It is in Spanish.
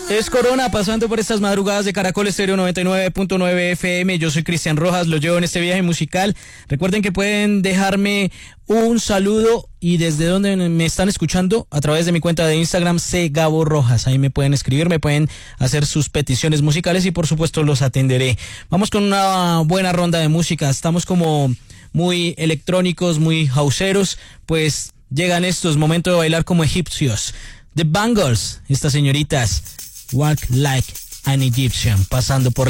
Es Corona pasando por estas madrugadas de Caracol Estéreo 99.9 FM. Yo soy Cristian Rojas, los llevo en este viaje musical. Recuerden que pueden dejarme un saludo y desde donde me están escuchando a través de mi cuenta de Instagram Gabo Rojas. Ahí me pueden escribir, me pueden hacer sus peticiones musicales y por supuesto los atenderé. Vamos con una buena ronda de música. Estamos como muy electrónicos, muy houseeros, pues llegan estos momentos de bailar como egipcios. The Bangles, estas señoritas. Walk Like an Egyptian, pasando por